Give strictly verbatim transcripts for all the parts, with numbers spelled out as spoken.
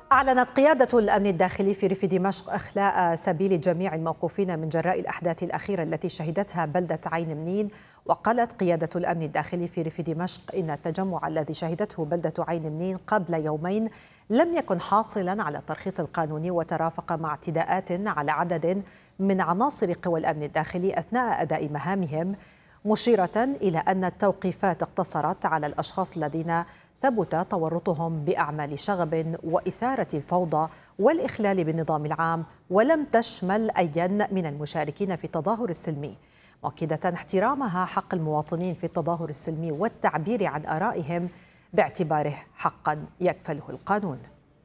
أعلنت قيادة الأمن الداخلي في ريف دمشق إخلاء سبيل جميع الموقوفين من جراء الأحداث الأخيرة التي شهدتها بلدة عين منين. وقالت قيادة الأمن الداخلي في ريف دمشق إن التجمع الذي شهدته بلدة عين منين قبل يومين لم يكن حاصلا على الترخيص القانوني، وترافق مع اعتداءات على عدد من عناصر قوى الأمن الداخلي أثناء أداء مهامهم، مشيرة إلى أن التوقيفات اقتصرت على الأشخاص الذين ثبت تورطهم بأعمال شغب وإثارة الفوضى والإخلال بالنظام العام، ولم تشمل أيا من المشاركين في التظاهر السلمي، مؤكدة احترامها حق المواطنين في التظاهر السلمي والتعبير عن آرائهم باعتباره حقا يكفله القانون.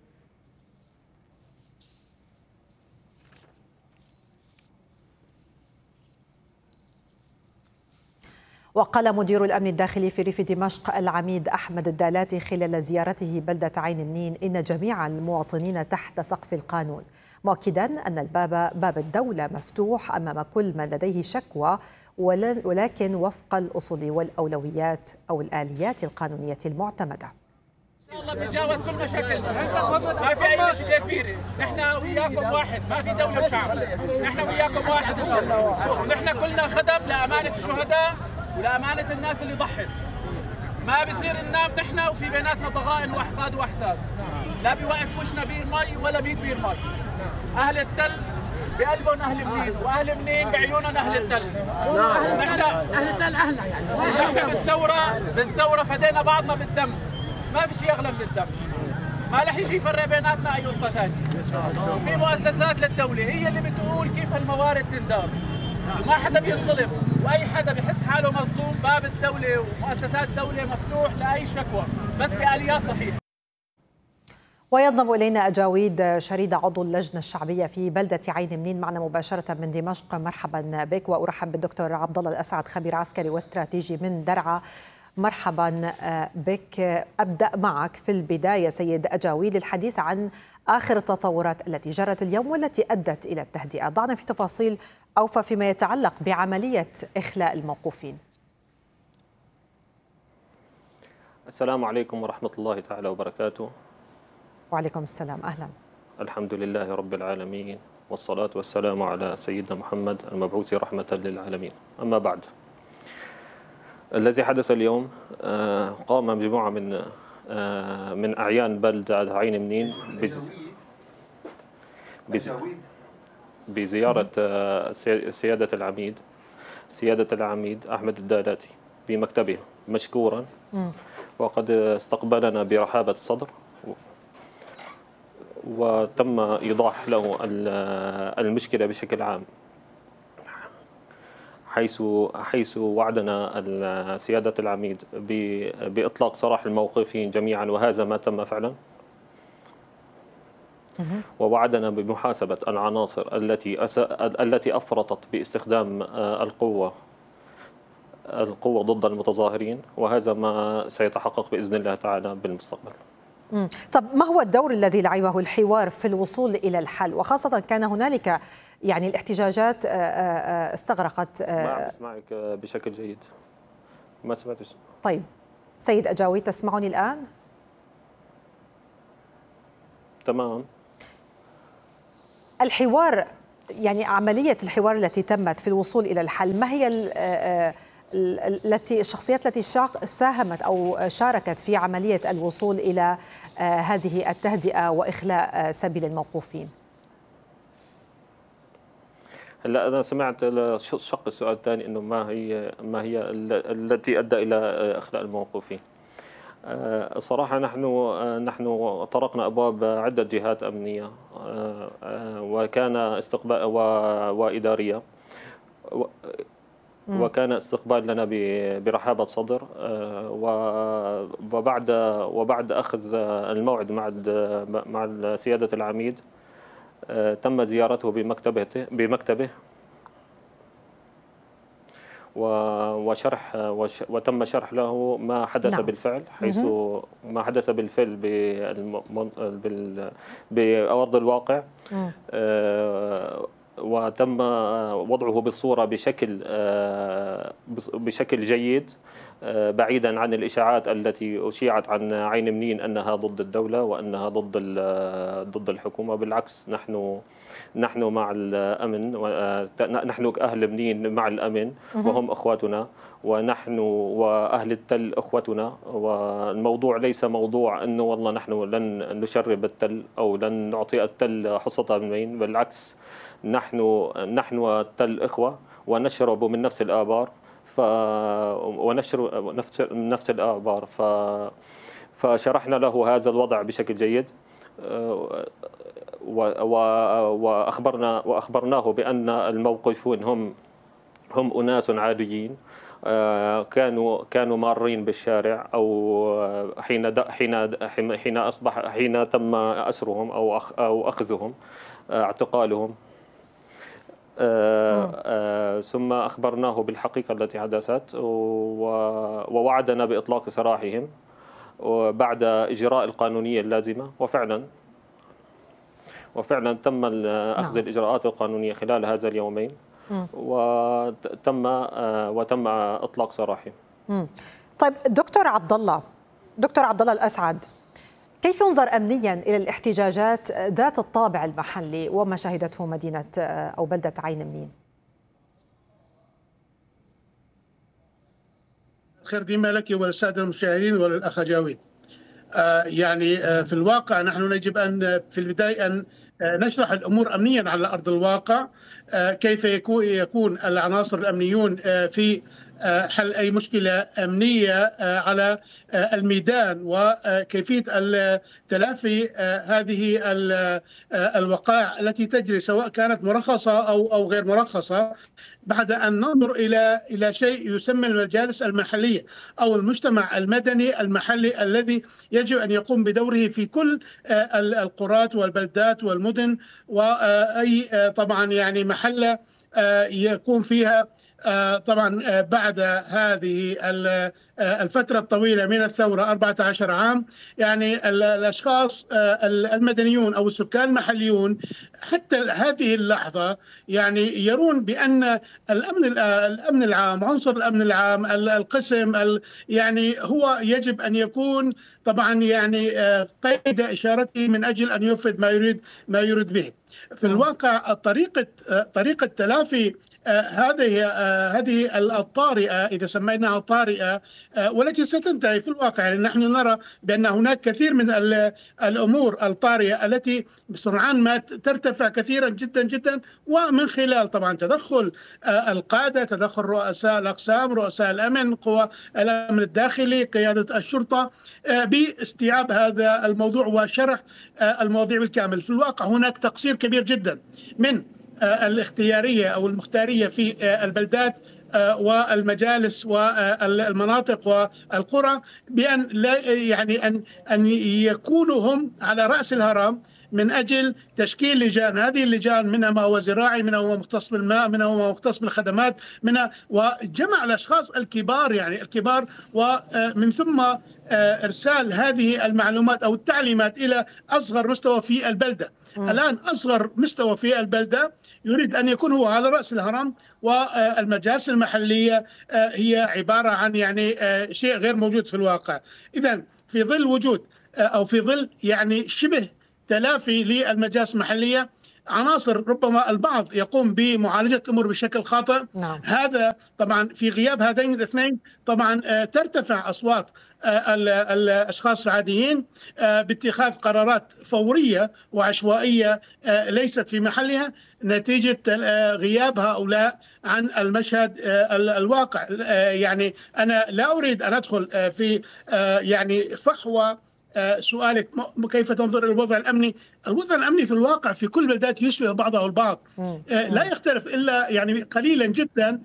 وقال مدير الأمن الداخلي في ريف دمشق العميد أحمد الدالاتي خلال زيارته بلدة عين منين إن جميع المواطنين تحت سقف القانون، مؤكدا أن الباب باب الدولة مفتوح أمام كل من لديه شكوى، ولكن وفق الأصول والأولويات أو الآليات القانونية المعتمدة. إن شاء الله بنتجاوز كل مشاكلنا، ما في أي مشكلة كبيرة، نحن وياكم واحد، ما في دولة وشعب، نحن وياكم واحد إن شاء الله، ونحن كلنا خدم لأمانة الشهداء ولأمانة الناس اللي ضحت. ما بصير ننام نحن وفي بيناتنا ضغائن وأحقاد وأحساد، لا بيوقف وشنا بير مي ولا بيد بير مي. أهل التل بقلبهم أهل منين، وأهل منين بعيونهم أهل التل. نحن أهل التل أهلنا يعني. نحن بالثورة بالثورة فدينا بعضنا بالدم، ما في شيء أغلى من الدم. ما رح يجي يفرق بيناتنا أي قصة ثانية. وفي مؤسسات للدولة هي اللي بتقول كيف هالموارد تندار، وما حدا بينظلم، واي حدا بحس حاله مظلوم باب الدوله ومؤسسات الدوله مفتوح لاي شكوى، بس باليات صحيحه. وينضم الينا اجاويد شريده عضو اللجنه الشعبيه في بلده عين منين معنا مباشره من دمشق. مرحبا بك، وارحب بالدكتور عبد الله الاسعد خبير عسكري واستراتيجي من درعا. مرحبا بك. ابدا معك في البدايه سيد اجاويد الحديث عن آخر التطورات التي جرت اليوم والتي أدت إلى التهدئة. ضعنا في تفاصيل أوفى فيما يتعلق بعملية إخلاء الموقوفين. السلام عليكم ورحمة الله تعالى وبركاته. وعليكم السلام، أهلا. الحمد لله رب العالمين، والصلاة والسلام على سيدنا محمد المبعوث رحمة للعالمين. أما بعد، الذي حدث اليوم قام مجموعة من من أعيان بلدة عين منين بزيارة سيادة العميد سيادة العميد أحمد الدالاتي بمكتبه مشكورا، وقد استقبلنا برحابة الصدر، وتم إيضاح له المشكلة بشكل عام، حيث حيث وعدنا سيادة العميد بإطلاق سراح الموقوفين جميعا، وهذا ما تم فعلا. ووعدنا بمحاسبة العناصر التي التي أفرطت باستخدام القوة القوة ضد المتظاهرين، وهذا ما سيتحقق بإذن الله تعالى بالمستقبل. طب ما هو الدور الذي لعبه الحوار في الوصول إلى الحل، وخاصة كان هنالك يعني الاحتجاجات استغرقت؟ ما أسمعك بشكل جيد، ما سمعتش. طيب سيد أجاويد، تسمعني الآن؟ تمام. الحوار، يعني عملية الحوار التي تمت في الوصول إلى الحل، ما هي التي الشخصيات التي ساهمت أو شاركت في عملية الوصول إلى هذه التهدئة وإخلاء سبيل الموقوفين؟ هلا أنا سمعت شق السؤال الثاني، إنه ما هي ما هي التي أدى إلى إخلاء الموقوفين. الصراحة نحن نحن طرقنا أبواب عدة جهات أمنية، وكان استقبال وإدارية، وكان استقبال لنا برحابة صدر، وبعد وبعد أخذ الموعد مع مع سيادة العميد تم زيارته بمكتبه بمكتبه وشرح وتم شرح له ما حدث. نعم. بالفعل، حيث ما حدث بالفعل بأرض الواقع، وتم وضعه بالصورة بشكل بشكل جيد، بعيدا عن الإشاعات التي أشيعت عن عين منين أنها ضد الدولة وأنها ضد ضد الحكومة. بالعكس، نحن نحن مع الأمن، نحن كأهل منين مع الأمن وهم أخواتنا، ونحن وأهل التل أخوتنا. والموضوع ليس موضوع أنه والله نحن لن نشرب التل أو لن نعطي التل حصتها من مين. بالعكس، نحن نحن والتل إخوة ونشرب من نفس الآبار، ف ونشرب نفس نفس الآبار. ف فشرحنا له هذا الوضع بشكل جيد، وأخبرنا وأخبرناه بأن الموقفون هم هم أناس عاديين، كانوا كانوا مارين بالشارع، أو حين حين حين أصبح حين تم أسرهم أو أو أخذهم اعتقالهم. آه آه ثم أخبرناه بالحقيقة التي حدثت، ووعدنا بإطلاق سراحهم وبعد إجراء القانونية اللازمة. وفعلا وفعلا تم أخذ الإجراءات القانونية خلال هذا اليومين، وتم آه وتم إطلاق سراحهم. طيب دكتور عبد الله دكتور عبد الله الأسعد، كيف ينظر أمنيا إلى الاحتجاجات ذات الطابع المحلي وما شهدته مدينة أو بلدة عين منين؟ خير ديما لك وللسادة المشاهدين وللأخ جاويد. آه يعني آه في الواقع نحن يجب أن في البداية أن آه نشرح الأمور أمنيا على أرض الواقع، آه كيف يكون يكون العناصر الأمنيون آه في حل أي مشكلة أمنية على الميدان، وكيفية تلافي هذه الوقائع التي تجري سواء كانت مرخصة أو أو غير مرخصة، بعد أن ننظر إلى إلى شيء يسمى المجالس المحلية أو المجتمع المدني المحلي الذي يجب أن يقوم بدوره في كل القرى والبلدات والمدن، وأي طبعا يعني محلة يكون فيها طبعا بعد هذه الفترة الطويلة من الثورة أربعة عشر عام، يعني الأشخاص المدنيون أو السكان المحليون حتى هذه اللحظة يعني يرون بأن الأمن الأمن العام، عنصر الأمن العام، القسم يعني هو يجب أن يكون طبعا يعني قيد إشارته من أجل أن ينفذ ما يريد ما يريد به. في الواقع طريقة طريقة تلافي هذه هذه الطارئة، إذا سميناها طارئة، والتي ستنتهي في الواقع، يعني نحن نرى بأن هناك كثير من الأمور الطارئة التي بسرعان ما ترتفع كثيرا جدا جدا، ومن خلال طبعا تدخل القادة، تدخل رؤساء الأقسام، رؤساء الأمن، قوى الأمن الداخلي، قيادة الشرطة، باستيعاب هذا الموضوع وشرح المواضيع بالكامل. في الواقع هناك تقصير كبير جدا من الاختيارية أو المختارية في البلدات والمجالس والمناطق والقرى، بأن لا يعني أن أن يكونوا هم على رأس الهرم من أجل تشكيل لجان. هذه اللجان منها ما هو زراعي، منها هو مختص بالماء، منها هو مختص بالخدمات، منها وجمع الأشخاص الكبار يعني الكبار، ومن ثم إرسال هذه المعلومات أو التعليمات إلى أصغر مستوى في البلدة. م. الآن أصغر مستوى في البلدة يريد أن يكون هو على رأس الهرم، والمجالس المحلية هي عبارة عن يعني شيء غير موجود في الواقع. إذن في ظل وجود أو في ظل يعني شبه تلافي للمجالس المحلية، عناصر ربما البعض يقوم بمعالجة الأمور بشكل خاطئ. نعم. هذا طبعا في غياب هذين الاثنين طبعا ترتفع أصوات الأشخاص العاديين باتخاذ قرارات فورية وعشوائية ليست في محلها نتيجة غياب هؤلاء عن المشهد الواقع. يعني أنا لا أريد أن أدخل في يعني فحوى سؤالك كيف تنظر إلى الوضع الأمني. الوضع الأمني في الواقع في كل بلدات يشبه بعضه البعض، لا يختلف إلا يعني قليلا جدا،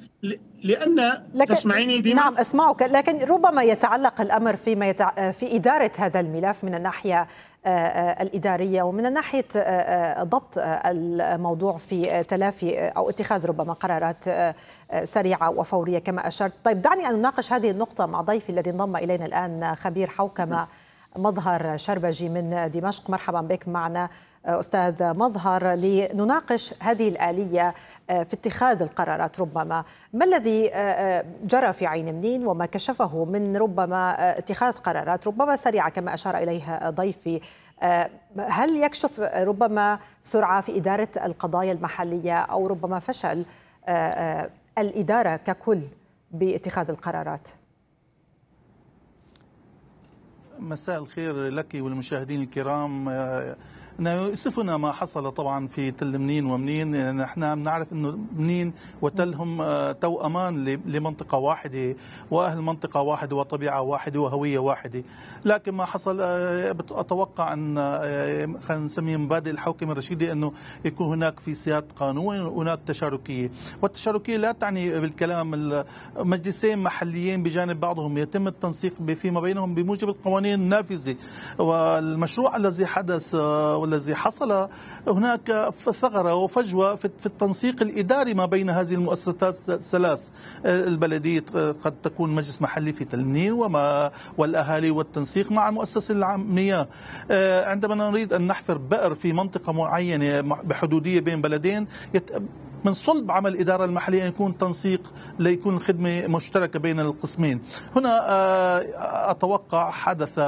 لأن تسمعيني ديما؟ نعم أسمعك، لكن ربما يتعلق الأمر فيما يتع... في إدارة هذا الملف من الناحية الإدارية ومن ناحية ضبط الموضوع في تلافي أو اتخاذ ربما قرارات سريعة وفورية كما أشرت. طيب دعني أن نناقش هذه النقطة مع ضيفي الذي انضم إلينا الآن، خبير حوكمة مظهر شربجي من دمشق. مرحبا بك معنا أستاذ مظهر لنناقش هذه الآلية في اتخاذ القرارات. ربما ما الذي جرى في عين منين وما كشفه من ربما اتخاذ قرارات ربما سريعة كما أشار إليها ضيفي؟ هل يكشف ربما سرعة في إدارة القضايا المحلية أو ربما فشل الإدارة ككل باتخاذ القرارات؟ مساء الخير لك والمشاهدين الكرام. يؤسفنا ما حصل طبعا في تل منين ومنين. نحن بنعرف انه منين وتل هم توأمان لمنطقه واحده، واهل منطقه واحده وطبيعه واحده وهويه واحده، لكن ما حصل اتوقع ان خلينا نسميه مبادئ الحوكمه الرشيده انه يكون هناك في سياده قانون وهناك تشاركيه، والتشاركيه لا تعني بالكلام مجلسين محليين بجانب بعضهم يتم التنسيق فيما بينهم بموجب القوانين النافذه. والمشروع الذي حدث والذي حصل هناك ثغرة وفجوة في التنسيق الإداري ما بين هذه المؤسسات الثلاث البلدية، قد تكون مجلس محلي في تل منين وما والأهالي والتنسيق مع مؤسسة المياه. عندما نريد أن نحفر بئر في منطقة معينة بحدودية بين بلدين من صلب عمل الإدارة المحلية أن يكون تنسيق ليكون الخدمة مشتركة بين القسمين. هنا أتوقع حدث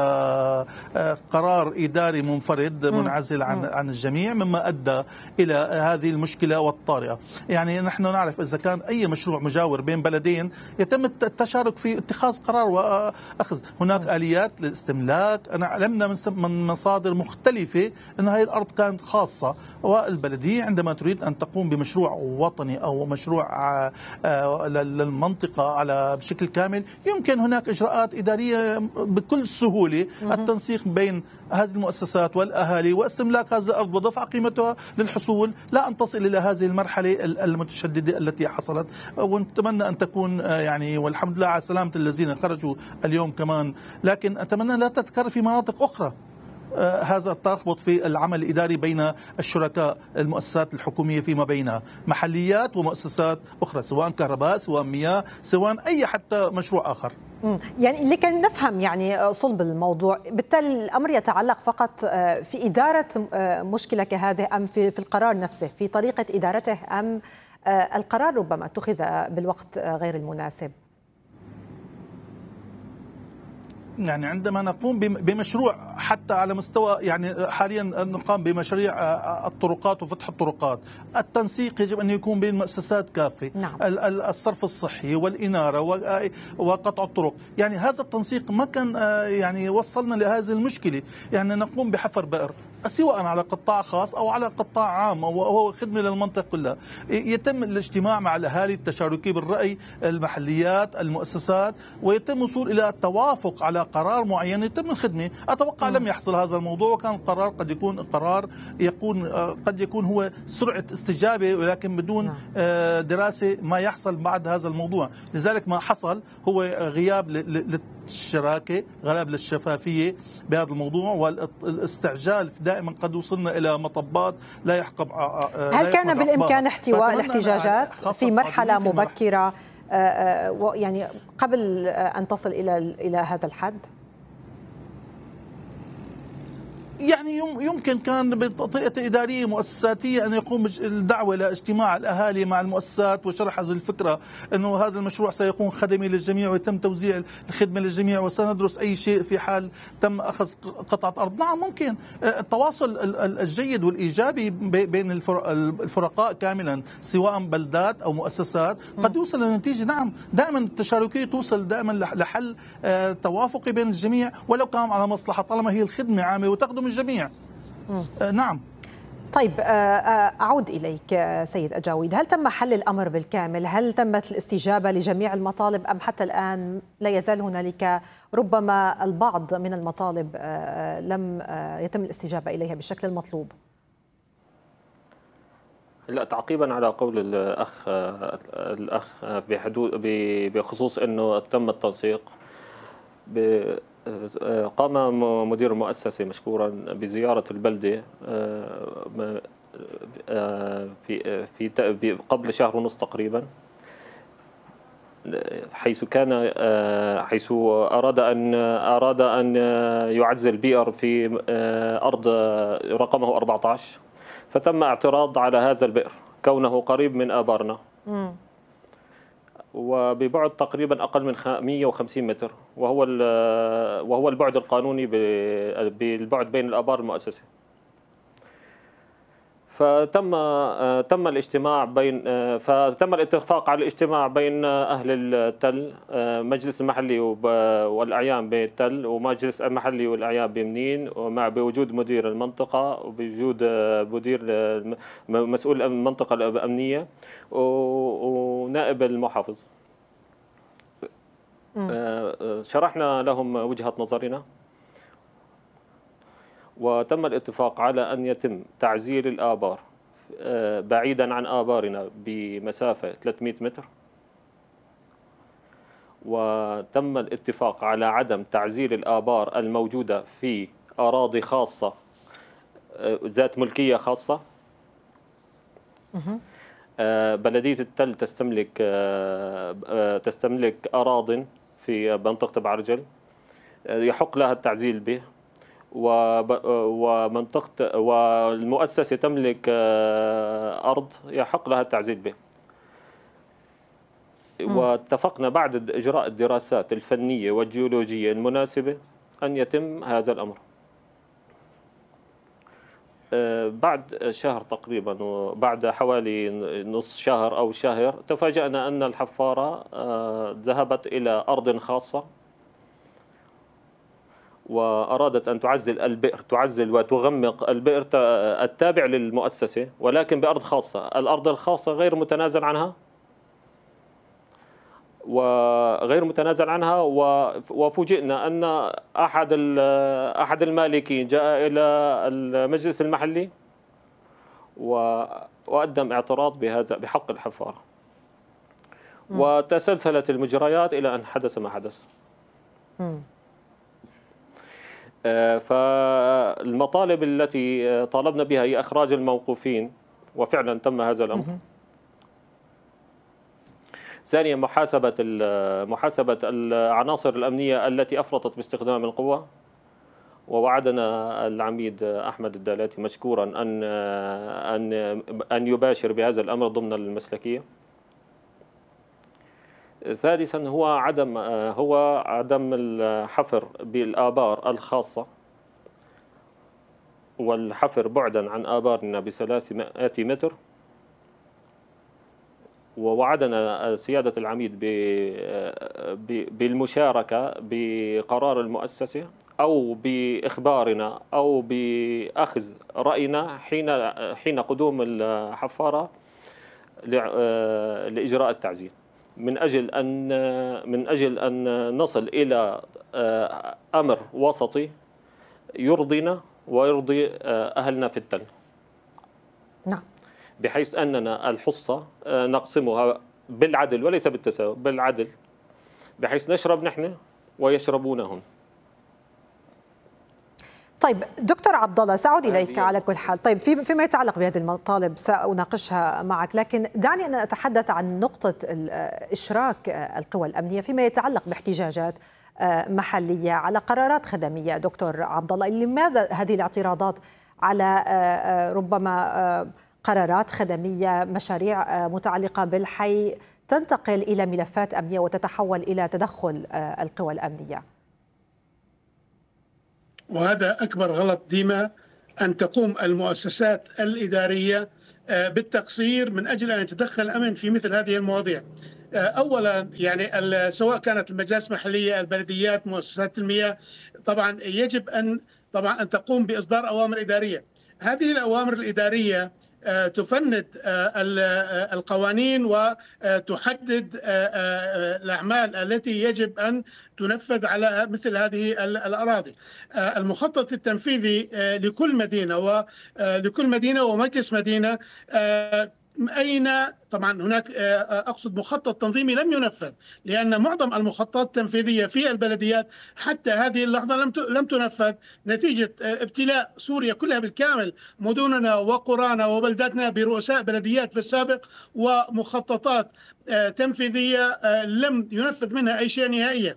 قرار إداري منفرد منعزل عن عن الجميع مما أدى إلى هذه المشكلة والطارئة. يعني نحن نعرف إذا كان أي مشروع مجاور بين بلدين يتم التشارك في اتخاذ قرار وأخذ. هناك آليات للاستملاك. أنا علمنا من مصادر مختلفة أن هذه الأرض كانت خاصة، والبلدية عندما تريد أن تقوم بمشروع وطني أو مشروع للمنطقة على بشكل كامل يمكن هناك إجراءات إدارية بكل سهولة التنسيق بين هذه المؤسسات والأهالي واستملاك هذه الأرض ودفع قيمتها للحصول، لا أن تصل إلى هذه المرحلة المتشددة التي حصلت. ونتمنى أن تكون يعني والحمد لله على سلامة الذين خرجوا اليوم كمان، لكن أتمنى لا تتكرر في مناطق أخرى. هذا تربط في العمل الإداري بين الشركاء المؤسسات الحكومية فيما بينها محليات ومؤسسات أخرى سواء كهرباء سواء مياه سواء أي حتى مشروع آخر. يعني لكي نفهم يعني صلب الموضوع، بالتالي الأمر يتعلق فقط في إدارة مشكلة كهذه أم في القرار نفسه في طريقة إدارته أم القرار ربما اتخذ بالوقت غير المناسب؟ يعني عندما نقوم بمشروع حتى على مستوى يعني حاليا نقام بمشاريع الطرقات وفتح الطرقات، التنسيق يجب أن يكون بين مؤسسات كافة. نعم. الصرف الصحي والإنارة وقطع الطرق، يعني هذا التنسيق ما كان يعني وصلنا لهذه المشكلة. يعني نقوم بحفر بئر سواء على قطاع خاص أو على قطاع عام وهو خدمة للمنطقة كلها، يتم الاجتماع مع الأهالي التشاركي بالرأي المحليات المؤسسات ويتم الوصول إلى التوافق على قرار معين يتم الخدمة. أتوقع م. لم يحصل هذا الموضوع، وكان القرار قد يكون قرار يكون قد يكون هو سرعة استجابة ولكن بدون م. دراسة ما يحصل بعد هذا الموضوع. لذلك ما حصل هو غياب للشراكة، غياب للشفافية بهذا الموضوع والاستعجال. دائما قد وصلنا إلى مطبات لا يحقب. هل كان بالإمكان احتواء الاحتجاجات في مرحلة مبكرة يعني قبل أن تصل إلى إلى هذا الحد؟ يعني يمكن كان بطريقة إدارية مؤسساتية أن يقوم الدعوة لاجتماع الأهالي مع المؤسسات وشرح هذه الفكرة أنه هذا المشروع سيكون خدمي للجميع ويتم توزيع الخدمة للجميع وسندرس أي شيء في حال تم أخذ قطعة أرض. نعم ممكن التواصل الجيد والإيجابي بين الفرقاء كاملا سواء بلدات أو مؤسسات قد يوصل لنتيجة. نعم دائما التشاركية توصل دائما لحل توافقي بين الجميع ولو كان على مصلحة طالما هي الخدمة عامة وتخدم الجميع. آه نعم. طيب أعود إليك سيد أجاويد، هل تم حل الأمر بالكامل؟ هل تمت الاستجابة لجميع المطالب أم حتى الآن لا يزال هنالك ربما البعض من المطالب لم يتم الاستجابة إليها بالشكل المطلوب؟ لا، تعقيبا على قول الأخ الأخ بحدود بخصوص أنه تم التنسيق، قام مدير المؤسسة مشكورا بزيارة البلدة في في قبل شهر ونص تقريبا حيث كان حيث أراد أن أراد أن يعزل بئر في أرض رقمه أربعة عشر، فتم اعتراض على هذا البئر كونه قريب من آبارنا وببعد تقريبا أقل من مئة وخمسين متر، وهو وهو البعد القانوني بالبعد بين الآبار المؤسسة. فتم تم الاجتماع بين فتم الاتفاق على الاجتماع بين اهل التل، مجلس المحلي والاعيان بالتل ومجلس المحلي والاعيان بمنين، ومع بوجود مدير المنطقه وبوجود مدير مسؤول المنطقه الامنيه ونائب المحافظ. شرحنا لهم وجهة نظرنا، وتم الاتفاق على أن يتم تعزير الآبار بعيدا عن آبارنا بمسافة ثلاثمئة متر، وتم الاتفاق على عدم تعزير الآبار الموجودة في أراضي خاصة ذات ملكية خاصة. بلدية التل تستملك تستملك أراضٍ في منطقة بعرجل يحق لها التعزيل به، ومنطقة والمؤسسة تملك أرض يحق لها التعزيل به. واتفقنا بعد إجراء الدراسات الفنية والجيولوجية المناسبة أن يتم هذا الأمر. بعد شهر تقريبا، بعد حوالي نصف شهر أو شهر، تفاجأنا أن الحفارة ذهبت إلى أرض خاصة وأرادت أن تعزل البئر، تعزل وتغمق البئر التابع للمؤسسة، ولكن بأرض خاصة. الأرض الخاصة غير متنازل عنها وغير متنازل عنها وفوجئنا أن أحد أحد المالكين جاء إلى المجلس المحلي وقدم اعتراض بهذا بحق الحفارة، وتسلسلت المجريات إلى أن حدث ما حدث. فالمطالب التي طالبنا بها هي إخراج الموقوفين، وفعلا تم هذا الأمر. ثانيا، محاسبة محاسبة العناصر الأمنية التي أفرطت باستخدام القوة، ووعدنا العميد أحمد الدالاتي مشكورا أن أن أن يباشر بهذا الأمر ضمن المسلكية. ثالثا، هو عدم هو عدم الحفر بالآبار الخاصة والحفر بعدا عن آبارنا بثلاثمائة متر. ووعدنا سيادة العميد بالمشاركة بقرار المؤسسة أو بإخبارنا أو بأخذ رأينا حين حين قدوم الحفارة لإجراء التعزير، من أجل أن من أجل أن نصل إلى أمر وسطي يرضينا ويرضي أهلنا في التل. نعم. بحيث أننا الحصة نقسمها بالعدل وليس بالتساوي، بالعدل، بحيث نشرب نحن ويشربون هم. طيب دكتور عبد الله، سأعود إليك على كل حال. طيب في فيما يتعلق بهذه المطالب سأناقشها معك، لكن دعني أن أتحدث عن نقطة إشراك القوى الأمنية فيما يتعلق باحتجاجات محلية على قرارات خدمية. دكتور عبد الله، لماذا هذه الاعتراضات على ربما قرارات خدمية، مشاريع متعلقة بالحي تنتقل إلى ملفات أمنية وتتحول إلى تدخل القوى الأمنية؟ وهذا أكبر غلط ديما، أن تقوم المؤسسات الإدارية بالتقصير من أجل أن يتدخل الأمن في مثل هذه المواضيع. أولا يعني سواء كانت المجالس المحلية، البلديات، مؤسسات المياه، طبعا يجب أن طبعا أن تقوم بإصدار أوامر إدارية. هذه الأوامر الإدارية تفند القوانين وتحدد الأعمال التي يجب أن تنفذ على مثل هذه الأراضي. المخطط التنفيذي لكل مدينة ولكل مدينة ومجلس مدينة أين طبعا هناك أقصد مخطط تنظيمي لم ينفذ، لأن معظم المخططات التنفيذية في البلديات حتى هذه اللحظة لم لم تنفذ نتيجة ابتلاء سوريا كلها بالكامل، مدننا وقرانا وبلداتنا برؤساء بلديات في السابق ومخططات تنفيذية لم ينفذ منها أي شيء نهائيا.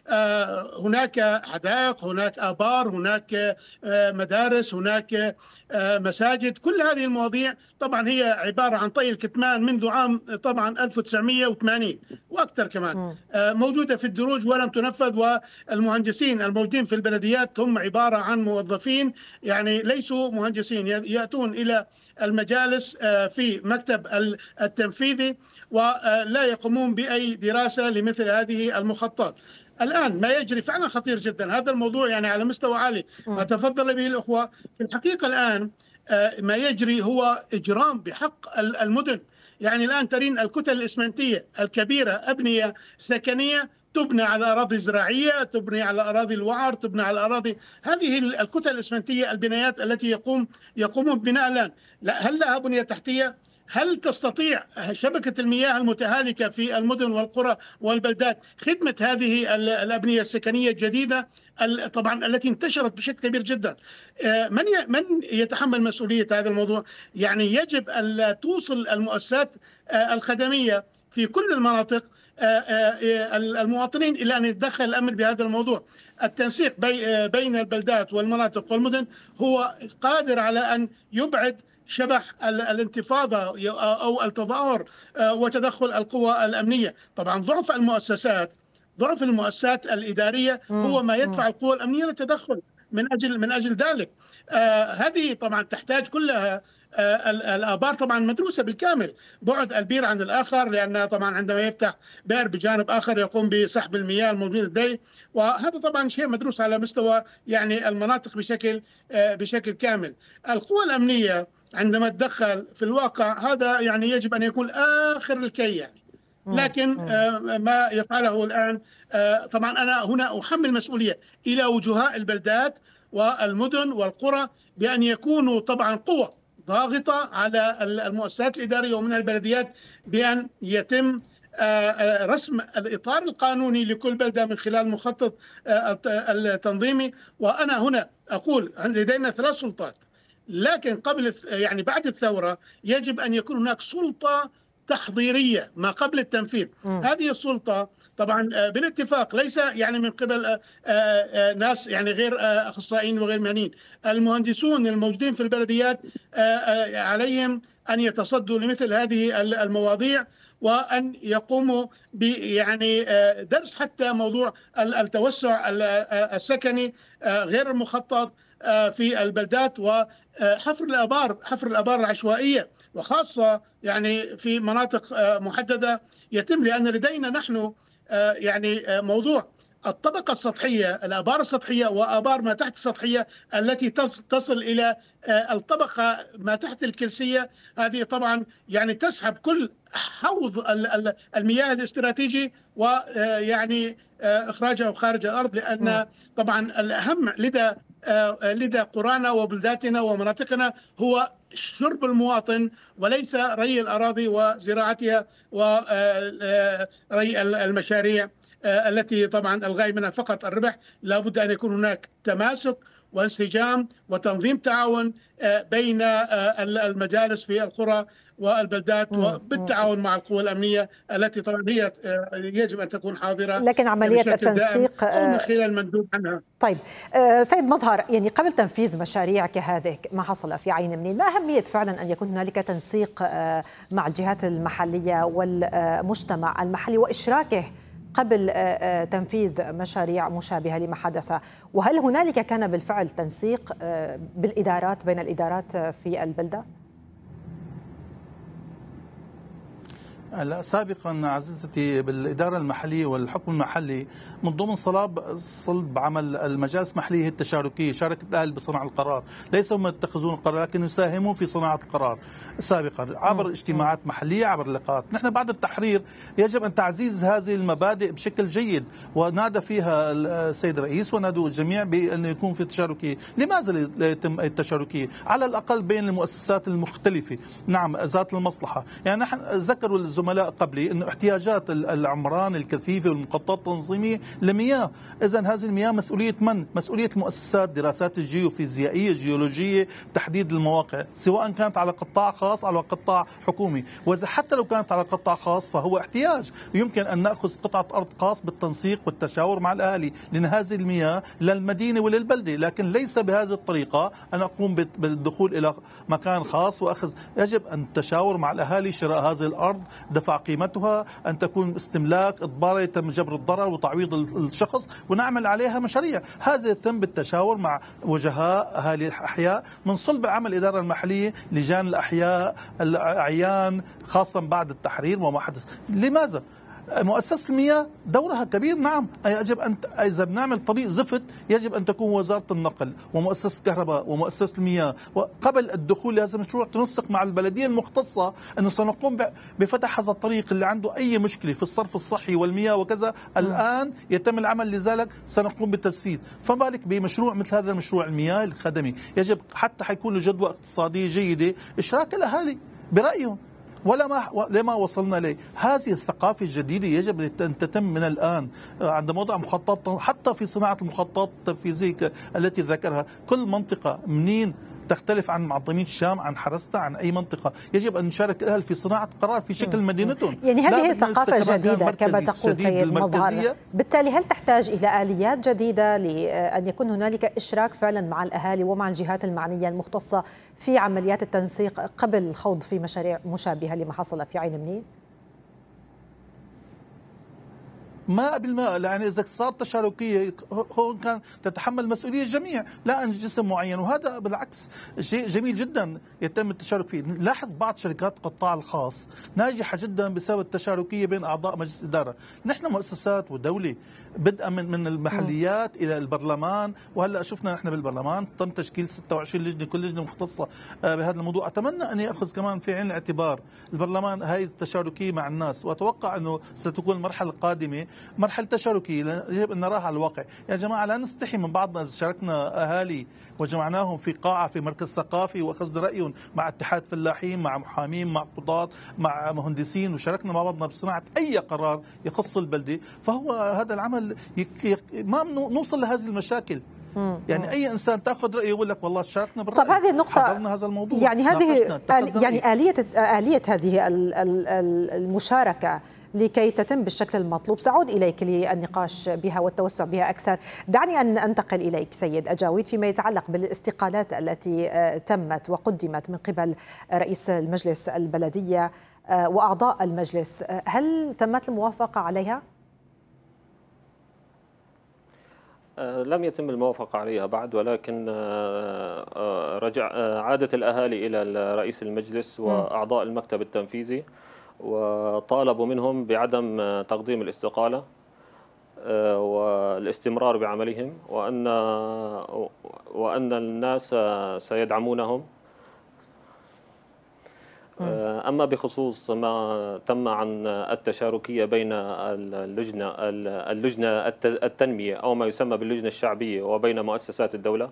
هناك حدائق، هناك آبار، هناك مدارس، هناك مساجد، كل هذه المواضيع طبعا هي عبارة عن طي الكتمان منذ عام طبعا ألف وتسعمئة وثمانين وأكثر كمان، موجودة في الدروج ولم تنفذ. والمهندسين الموجودين في البلديات هم عبارة عن موظفين يعني ليسوا مهندسين، يأتون إلى المجالس في مكتب التنفيذي ولا يقومون بأي دراسة لمثل هذه المخططات. الآن ما يجري فعلا خطير جدا، هذا الموضوع يعني على مستوى عالي ما تفضل به الأخوة. في الحقيقة الآن ما يجري هو إجرام بحق المدن. يعني الآن ترين الكتل الإسمنتية الكبيرة، أبنية سكنية تبنى على أراضي زراعية، تبني على أراضي الوعر، تبنى على أراضي، هذه الكتل الإسمنتية البنايات التي يقوم يقومون ببناء الآن، لا هل لها بنية تحتية؟ هل تستطيع شبكة المياه المتهالكة في المدن والقرى والبلدات خدمة هذه الأبنية السكنية الجديدة طبعا التي انتشرت بشكل كبير جدا؟ من من يتحمل مسؤولية هذا الموضوع؟ يعني يجب أن توصل المؤسسات الخدمية في كل المناطق المواطنين إلى أن يتدخل الأمن بهذا الموضوع. التنسيق بين البلدات والمناطق والمدن هو قادر على أن يبعد شبح الانتفاضة أو التظاهر وتدخل القوى الأمنية. طبعا ضعف المؤسسات ضعف المؤسسات الإدارية هو ما يدفع القوى الأمنية للتدخل من أجل من أجل ذلك. آه هذه طبعا تحتاج كلها آه الآبار طبعا مدروسة بالكامل، بعد البير عن الآخر، لأن طبعا عندما يفتح بئر بجانب آخر يقوم بسحب المياه الموجودة لديه، وهذا طبعا شيء مدروس على مستوى يعني المناطق بشكل آه بشكل كامل. القوى الأمنية عندما تدخل في الواقع هذا يعني يجب أن يكون آخر الكي يعني. لكن ما يفعله الآن طبعا أنا هنا أحمل مسؤولية إلى وجهاء البلدات والمدن والقرى بأن يكونوا طبعا قوة ضاغطة على المؤسسات الإدارية ومن البلديات بأن يتم رسم الإطار القانوني لكل بلدة من خلال مخطط التنظيمي. وأنا هنا أقول لدينا ثلاث سلطات، لكن قبل يعني بعد الثورة يجب أن يكون هناك سلطة تحضيرية ما قبل التنفيذ. م. هذه السلطة طبعا بالاتفاق ليس يعني من قبل ناس يعني غير أخصائيين وغير مهنيين، المهندسون الموجودين في البلديات عليهم أن يتصدوا لمثل هذه المواضيع وأن يقوموا ب يعني درس حتى موضوع التوسع السكني غير المخطط في البلدات وحفر الآبار حفر الآبار العشوائية، وخاصة يعني في مناطق محددة يتم، لأن لدينا نحن يعني موضوع الطبقة السطحية، الآبار السطحية وآبار ما تحت السطحية التي تصل إلى الطبقة ما تحت الكرسية، هذه طبعا يعني تسحب كل حوض المياه الاستراتيجي ويعني إخراجه خارج الأرض، لأن طبعا الأهم لدى لدى قرانا وبلداتنا ومناطقنا هو شرب المواطن وليس ري الأراضي وزراعتها وري المشاريع التي طبعا الغاية منها فقط الربح. لا بد أن يكون هناك تماسك وانسجام وتنظيم تعاون بين المجالس في القرى والبلدات وبالتعاون مع القوى الأمنية التي طبعا هي يجب أن تكون حاضرة، لكن عملية التنسيق من خلال المندوب عنها. طيب سيد مظهر، يعني قبل تنفيذ مشاريع كهذه ما حصل في عين منين، ما أهمية فعلا أن يكون هنالك تنسيق مع الجهات المحلية والمجتمع المحلي وإشراكه قبل تنفيذ مشاريع مشابهة لما حدث؟ وهل هنالك كان بالفعل تنسيق بالإدارات بين الإدارات في البلدة؟ لا، سابقا عزيزتي بالإدارة المحلية والحكم المحلي من ضمن صلاب صلب عمل المجالس المحلية التشاركية، شاركت الأهل بصنع القرار، ليس هم يتخذون القرار لكن يساهمون في صناعة القرار سابقا عبر اجتماعات محلية، عبر لقاءات. نحن بعد التحرير يجب أن تعزيز هذه المبادئ بشكل جيد، ونادى فيها السيد الرئيس ونادوا الجميع بأن يكون في تشاركية. لماذا لا يتم التشاركية؟ على الأقل بين المؤسسات المختلفة، نعم ذات المصلحة. يعني نحن ذكروا الزملاء قبلي أن احتياجات العمران الكثيفة والمخططات التنظيمية لمياه، إذا هذه المياه مسؤولية من؟ مسؤولية المؤسسات، دراسات الجيوفيزيائية الجيولوجية، تحديد المواقع، سواء كانت على قطاع خاص أو قطاع حكومي. وإذا حتى لو كانت على قطاع خاص فهو احتياج، يمكن أن نأخذ قطعة أرض خاص بالتنسيق والتشاور مع الأهالي، لأن هذه المياه للمدينة وللبلدة، لكن ليس بهذه الطريقة أن أقوم بالدخول إلى مكان خاص وأخذ. يجب أن تشاور مع الأهالي شراء هذه الأرض، دفع قيمتها، أن تكون استملاك إضبار، يتم جبر الضرر وتعويض الشخص ونعمل عليها مشاريع. هذا يتم بالتشاور مع وجهاء أهالي الأحياء من صلب العمل الإدارة المحلية، لجان الأحياء، الأعيان، خاصة بعد التحرير وما حدث. لماذا؟ مؤسسة المياه دورها كبير، نعم. يجب أن إذا بنعمل طريق زفت يجب أن تكون وزارة النقل ومؤسسة الكهرباء ومؤسسة المياه وقبل الدخول لهذا المشروع تنسق مع البلدية المختصة أنه سنقوم بفتح هذا الطريق اللي عنده أي مشكلة في الصرف الصحي والمياه وكذا. الآن يتم العمل لذلك، سنقوم بالتسفيد. فما بالك بمشروع مثل هذا المشروع المياه الخدمي؟ يجب حتى حيكون له جدوى اقتصادية جيدة إشراك الأهالي برأيهم، ولا ما لما وصلنا إليه. هذه الثقافة الجديدة يجب أن تتم من الآن عند وضع مخطط، حتى في صناعة المخططات التنفيذية التي ذكرها. كل منطقة منين تختلف عن معظمين الشام، عن حرستا، عن أي منطقة. يجب أن نشارك الأهل في صناعة قرار في شكل مدينتهم. يعني هذه ثقافة جديدة كما تقول سيد مظهر، بالتالي هل تحتاج إلى آليات جديدة لأن يكون هنالك إشراك فعلا مع الأهالي ومع الجهات المعنية المختصة في عمليات التنسيق قبل الخوض في مشاريع مشابهة لما حصل في عين منين؟ ماء بالماء، يعني إذا صارت تشاركية هون كان تتحمل مسؤولية الجميع لا عن جسم معين، وهذا بالعكس شيء جميل جدا يتم التشارك فيه. لاحظ بعض شركات القطاع الخاص ناجحة جدا بسبب التشاركية بين أعضاء مجلس إدارة. نحن مؤسسات ودولة بدءا من من المحليات إلى البرلمان، وهلا شفنا نحن بالبرلمان تم تشكيل ستة وعشرين لجنة، كل لجنة مختصة بهذا الموضوع. أتمنى أن يأخذ كمان في عين الاعتبار البرلمان هاي التشاركية مع الناس، وأتوقع أنه ستكون المرحلة القادمة مرحلة تشاركية يجب أن نراها على الواقع. يا جماعة لا نستحي من بعضنا. إذا شاركنا أهالي وجمعناهم في قاعة في مركز ثقافي وأخذنا رأيهم مع اتحاد فلاحين، مع محامين، مع قضاة، مع مهندسين، وشاركنا مع بعضنا بصناعة أي قرار يخص البلدة، فهو هذا العمل يك يك ما نوصل لهذه المشاكل. يعني أي إنسان تأخذ رأيه يقول لك والله شاركنا بالرأي. طب هذه النقطة هذا الموضوع، يعني هذه آل يعني آلية آلية هذه المشاركة لكي تتم بالشكل المطلوب. سأعود إليك للنقاش بها والتوسع بها أكثر. دعني أن أنتقل إليك سيد أجاويد فيما يتعلق بالاستقالات التي تمت وقدمت من قبل رئيس المجلس البلدية وأعضاء المجلس. هل تمت الموافقة عليها؟ لم يتم الموافقة عليها بعد، ولكن رجع عادت الأهالي إلى رئيس المجلس وأعضاء المكتب التنفيذي وطالبوا منهم بعدم تقديم الاستقالة والاستمرار بعملهم، وأن وأن الناس سيدعمونهم. أما بخصوص ما تم عن التشاركية بين اللجنة اللجنة التنمية أو ما يسمى باللجنة الشعبية وبين مؤسسات الدولة،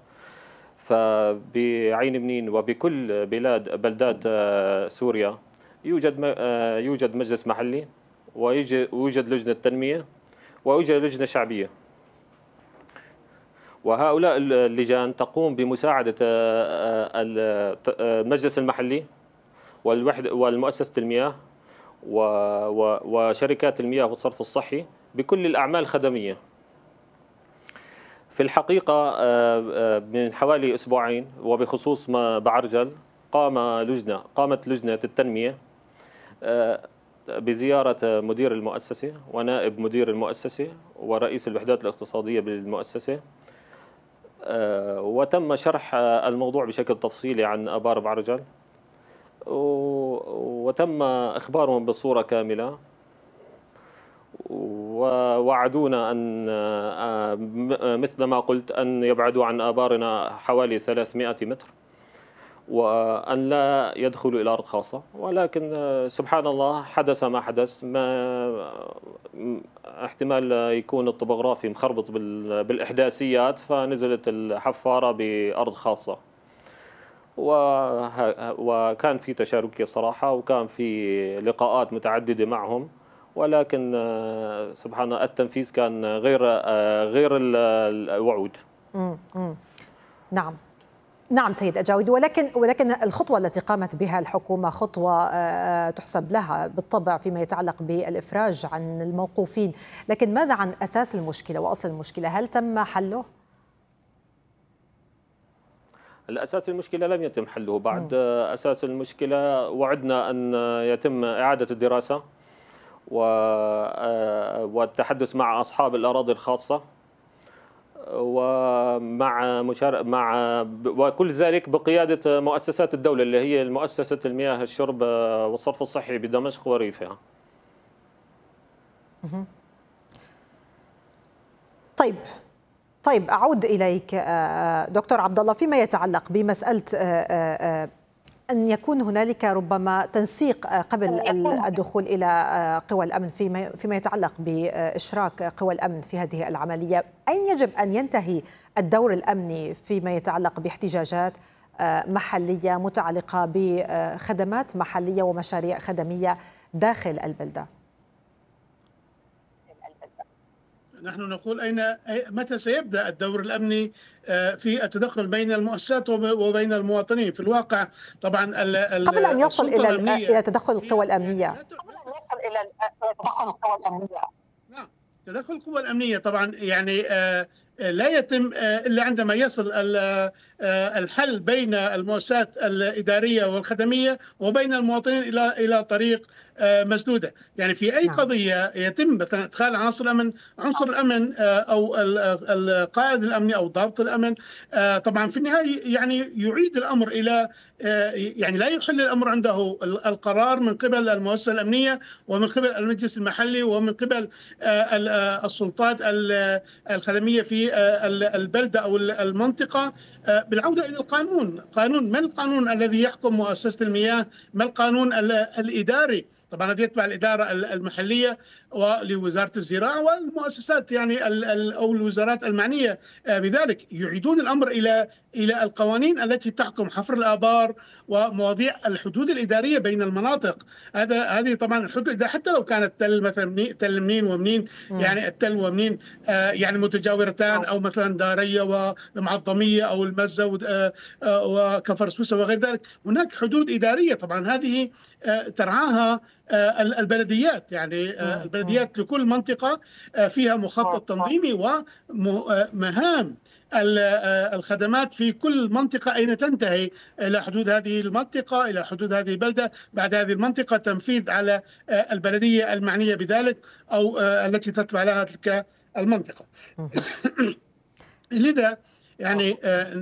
فبعين منين وبكل بلاد بلدات سوريا يوجد يوجد مجلس محلي ويوجد لجنة تنمية ويوجد لجنة شعبية، وهؤلاء اللجان تقوم بمساعدة المجلس المحلي والوحدة والمؤسسة المياه وشركات المياه والصرف الصحي بكل الأعمال الخدمية. في الحقيقة من حوالي أسبوعين وبخصوص ما بعرجل قام لجنة قامت لجنة التنمية بزيارة مدير المؤسسة ونائب مدير المؤسسة ورئيس الوحدات الاقتصادية بالمؤسسة، وتم شرح الموضوع بشكل تفصيلي عن آبار بعرجل، وتم إخبارهم بصورة كاملة، ووعدونا أن مثل ما قلت أن يبعدوا عن آبارنا حوالي ثلاثمائة متر وأن لا يدخلوا إلى أرض خاصة. ولكن سبحان الله حدث ما حدث. ما احتمال يكون الطبوغرافي مخربط بالإحداثيات، فنزلت الحفارة بأرض خاصة، وكان في تشاركية صراحة، وكان في لقاءات متعددة معهم، ولكن سبحان الله التنفيذ كان غير غير الوعود. نعم نعم سيد أجاويد، ولكن ولكن الخطوة التي قامت بها الحكومة خطوة تحسب لها بالطبع فيما يتعلق بالإفراج عن الموقوفين، لكن ماذا عن أساس المشكلة وأصل المشكلة؟ هل تم حله؟ الأساس المشكلة لم يتم حله بعد. أساس المشكلة وعدنا أن يتم إعادة الدراسة والتحدث مع أصحاب الأراضي الخاصة، ومع مشار... مع وكل ذلك بقيادة مؤسسات الدولة اللي هي مؤسسة المياه الشرب والصرف الصحي بدمشق وريفها. طيب طيب أعود إليك دكتور عبد الله فيما يتعلق بمسألة أن يكون هنالك ربما تنسيق قبل الدخول إلى قوى الأمن فيما فيما يتعلق بإشراك قوى الأمن في هذه العملية. أين يجب أن ينتهي الدور الأمني فيما يتعلق باحتجاجات محلية متعلقة بخدمات محلية ومشاريع خدمية داخل البلدة؟ نحن نقول أين متى سيبدأ الدور الأمني في التدخل بين المؤسسات وبين المواطنين. في الواقع طبعا قبل أن يصل إلى إلى تدخل القوى الأمنية قبل أن يصل إلى تدخل القوى الأمنية نعم تدخل القوى الأمنية طبعا يعني لا يتم إلا عندما يصل الحل بين المؤسسات الإدارية والخدمية وبين المواطنين إلى إلى طريق مسدودة. يعني في أي قضية يتم مثلا إدخال عناصر الأمن عنصر الأمن أو القائد الأمني أو ضابط الأمن، طبعا في النهاية يعني يعيد الأمر إلى يعني لا يحل الأمر عنده القرار من قبل المؤسسة الأمنية ومن قبل المجلس المحلي ومن قبل السلطات الخدمية في البلدة أو المنطقة، بالعودة إلى القانون. قانون ما القانون الذي يحكم مؤسسة المياه؟ ما القانون الإداري؟ طبعا هذا يتبع الإدارة المحلية ولوزارة الزراعة والمؤسسات يعني أو الوزارات المعنية بذلك. يعيدون الأمر إلى إلى القوانين التي تحكم حفر الآبار ومواضيع الحدود الإدارية بين المناطق. هذا هذه طبعا الحدود حتى لو كانت تل مثلا تل منين ومنين، يعني التل ومنين يعني متجاورتان أو مثلا دارية والمعظمية أو المزة وكفر سوسة وغير ذلك، هناك حدود إدارية طبعا هذه ترعاها البلديات. يعني البلديات لكل منطقة فيها مخطط تنظيمي ومهام الخدمات في كل منطقة أين تنتهي إلى حدود هذه المنطقة إلى حدود هذه البلدة، بعد هذه المنطقة تنفيذ على البلدية المعنية بذلك أو التي تتبع لها تلك المنطقة. لذا يعني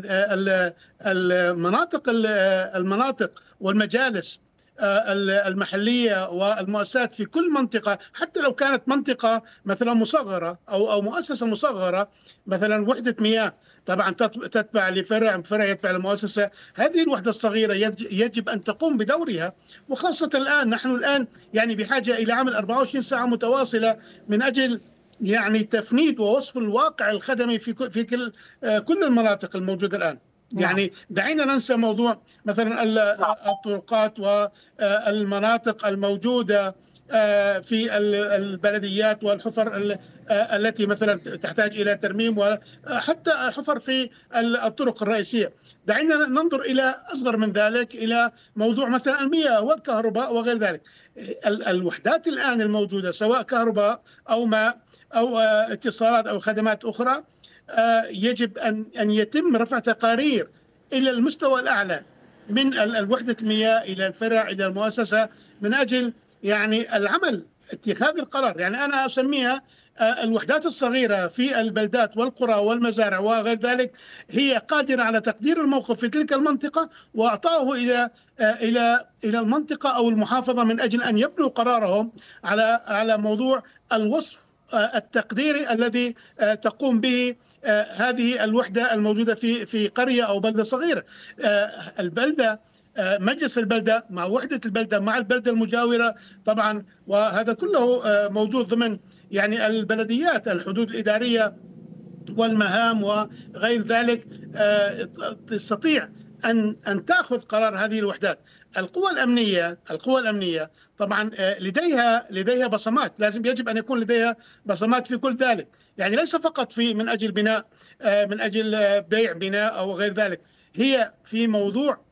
المناطق المناطق والمجالس المحلية والمؤسسات في كل منطقة حتى لو كانت منطقة مثلا مصغرة أو أو مؤسسة مصغرة، مثلا وحدة مياه طبعا تتبع لفرع، فرع يتبع لمؤسسة، هذه الوحدة الصغيرة يجب أن تقوم بدورها. وخاصة الآن نحن الآن يعني بحاجة إلى عمل أربعة وعشرين ساعة متواصلة من أجل يعني تفنيد ووصف الواقع الخدمي في كل في كل كل المناطق الموجودة الآن. يعني دعينا ننسى موضوع مثلا الطرقات والمناطق الموجودة في البلديات والحفر التي مثلا تحتاج إلى ترميم وحتى حفر في الطرق الرئيسية. دعينا ننظر إلى أصغر من ذلك، إلى موضوع مثلا المياه والكهرباء وغير ذلك. الوحدات الآن الموجودة سواء كهرباء أو ماء أو اتصالات أو خدمات أخرى يجب أن أن يتم رفع تقارير إلى المستوى الأعلى من الوحدة المياه إلى الفرع إلى المؤسسة من أجل يعني العمل اتخاذ القرار. يعني أنا أسميها الوحدات الصغيرة في البلدات والقرى والمزارع وغير ذلك هي قادرة على تقدير الموقف في تلك المنطقة وإعطائه إلى إلى إلى المنطقة أو المحافظة من أجل أن يبنوا قرارهم على على موضوع الوصف التقديري الذي تقوم به هذه الوحدة الموجودة في في قرية أو بلدة صغيرة. البلدة مجلس البلدة مع وحدة البلدة مع البلدة المجاورة طبعا، وهذا كله موجود ضمن يعني البلديات الحدود الإدارية والمهام وغير ذلك، تستطيع أن أن تأخذ قرار هذه الوحدات. القوى الأمنية القوى الأمنية طبعا لديها لديها بصمات، لازم يجب أن يكون لديها بصمات في كل ذلك، يعني ليس فقط في من أجل بناء من أجل بيع بناء أو غير ذلك، هي في موضوع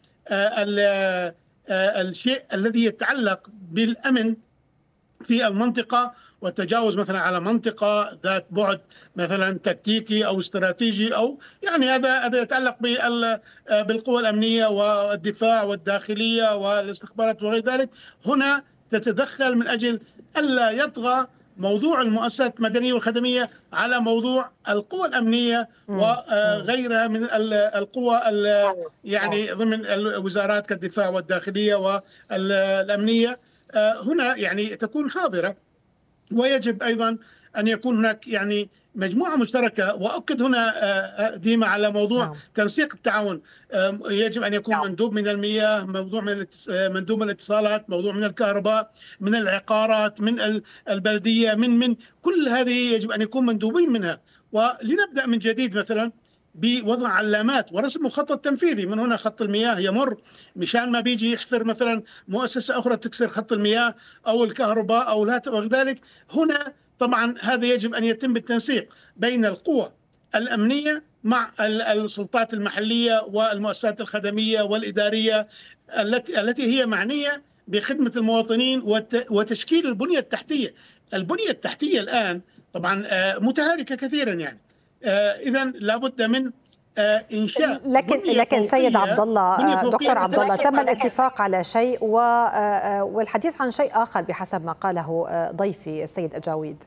الشيء الذي يتعلق بالأمن في المنطقة والتجاوز مثلا على منطقة ذات بعد مثلا تكتيكي أو استراتيجي، أو يعني هذا هذا يتعلق بالقوى الأمنية والدفاع والداخلية والاستخبارات وغير ذلك. هنا تتدخل من أجل ألا يطغى موضوع المؤسسات المدنية والخدمية على موضوع القوى الأمنية وغيرها من القوى يعني ضمن الوزارات كالدفاع والداخلية والأمنية. هنا يعني تكون حاضرة، ويجب أيضا أن يكون هناك يعني مجموعة مشتركة. وأؤكد هنا ديما على موضوع نعم. تنسيق التعاون، يجب أن يكون نعم. مندوب من المياه، موضوع من مندوب من الاتصالات، موضوع من الكهرباء، من العقارات، من البلدية، من من كل هذه يجب أن يكون مندوبين منها. ولنبدأ من جديد مثلا بوضع علامات ورسم مخطط تنفيذي. من هنا خط المياه يمر مشان ما بيجي يحفر مثلا مؤسسة أخرى تكسر خط المياه أو الكهرباء أو لا وغير ذلك. هنا طبعا هذا يجب أن يتم بالتنسيق بين القوى الأمنية مع السلطات المحلية والمؤسسات الخدمية والإدارية التي التي هي معنية بخدمة المواطنين وتشكيل البنية التحتية. البنية التحتية الآن طبعا متهالكة كثيرا، يعني إذا لابد من إنشاء لكن لكن سيد عبد الله، دكتور عبد الله، تم الاتفاق على شيء والحديث عن شيء آخر بحسب ما قاله ضيفي السيد أجاويد.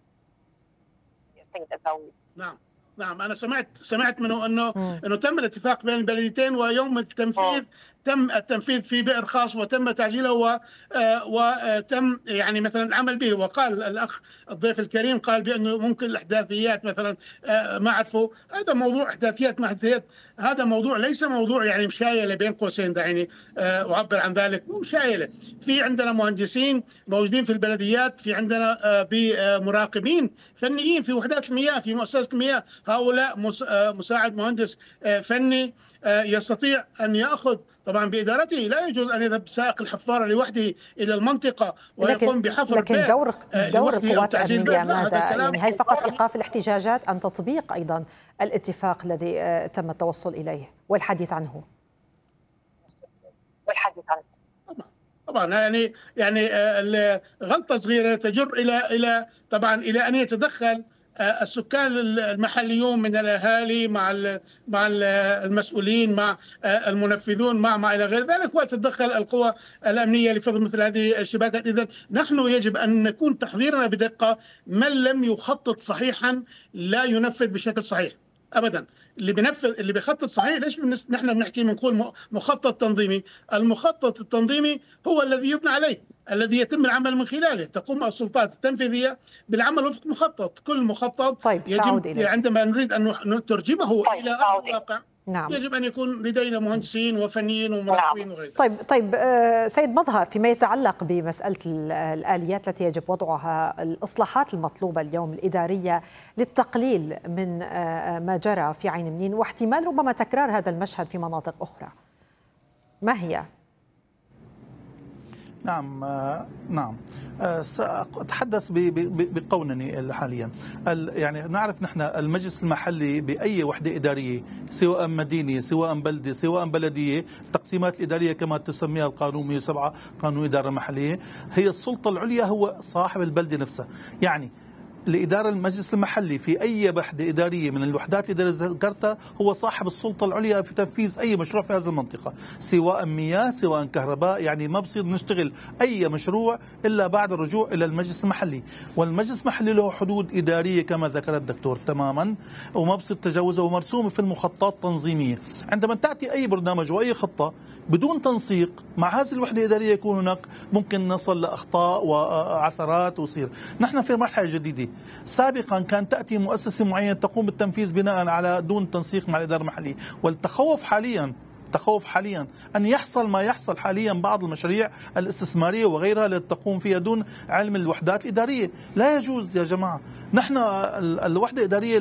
السيد أجاويد نعم نعم أنا سمعت سمعت منه أنه م. أنه تم الاتفاق بين البلديتين، ويوم التنفيذ تم التنفيذ في بئر خاص وتم تعجيله و... وتم يعني مثلا العمل به. وقال الأخ الضيف الكريم قال بأنه ممكن الإحداثيات مثلا ما عرفوا، هذا موضوع إحداثيات ما إحداثيات، هذا موضوع ليس موضوع يعني مشايلة بين قوسين، دعيني أعبر عن ذلك، مو مشايلة. في عندنا مهندسين موجودين في البلديات، في عندنا مراقبين فنيين في وحدات المياه في مؤسسة المياه، هؤلاء مساعد مهندس فني يستطيع أن يأخذ طبعا بإدارته. لا يجوز أن يذهب سائق الحفارة لوحده إلى المنطقة ويقوم بحفر لكن دور دور القوات الأمنية ماذا؟ يعني هل فقط إيقاف الاحتجاجات أم تطبيق أيضا الاتفاق الذي تم التوصل إليه والحديث عنه؟ والحديث عنه طبعا يعني يعني غلطة صغيرة تجر إلى إلى طبعا إلى أن يتدخل السكان المحليون من الأهالي مع مع المسؤولين مع المنفذون مع ما إلى غير ذلك، وتتدخل القوى الأمنية لفضل مثل هذه الشباكات. إذن نحن يجب أن نكون تحضيرنا بدقة. من لم يخطط صحيحا لا ينفذ بشكل صحيح أبدا. اللي بينفذ اللي بيخطط صحيح، ليش نحن بنحكي بنقول مخطط تنظيمي؟ المخطط التنظيمي هو الذي يبنى عليه، الذي يتم العمل من خلاله. تقوم السلطات التنفيذية بالعمل وفق مخطط. كل مخطط طيب يجب عندما نريد أن نترجمه طيب إلى أرض الواقع نعم. يجب أن يكون لدينا مهندسين وفنيين ومراقبين وغيره. طيب طيب آه سيد مظهر، فيما يتعلق بمسألة الآليات التي يجب وضعها، الإصلاحات المطلوبة اليوم الإدارية للتقليل من آه ما جرى في عين منين واحتمال ربما تكرار هذا المشهد في مناطق أخرى، ما هي؟ نعم نعم سأتحدث بقونني حاليا. يعني نعرف نحن المجلس المحلي بأي وحدة إدارية سواء مدينة سواء بلدة سواء بلدية، التقسيمات الإدارية كما تسميها القانون مئة وسبعة قانون الإدارة المحلية، هي السلطة العليا، هو صاحب البلدة نفسها. يعني الإدارة المجلس المحلي في أي وحدة إدارية من الوحدات اللي ذكرتها هو صاحب السلطة العليا في تنفيذ أي مشروع في هذه المنطقة، سواء مياه سواء كهرباء. يعني ما بصير نشتغل أي مشروع إلا بعد الرجوع إلى المجلس المحلي، والمجلس المحلي له حدود إدارية كما ذكر الدكتور تماما، وما بصير تجاوزها، ومرسومة في المخططات التنظيمية. عندما تأتي أي برنامج وأي خطة بدون تنسيق مع هذه الوحدة الإدارية يكون هناك ممكن نصل لأخطاء وعثرات وصير. نحن في مرحلة جديدة. سابقا كان تأتي مؤسسة معينة تقوم بالتنفيذ بناء على دون تنسيق مع الإدارة المحلية، والتخوف حاليا تخوف حاليا أن يحصل ما يحصل حاليا بعض المشاريع الاستثمارية وغيرها التي تقوم فيها دون علم الوحدات الإدارية. لا يجوز يا جماعة. نحن الوحدة الإدارية